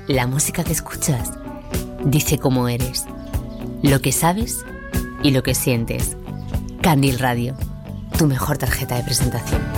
La música que escuchas dice cómo eres, lo que sabes y lo que sientes. Candil Radio, tu mejor tarjeta de presentación.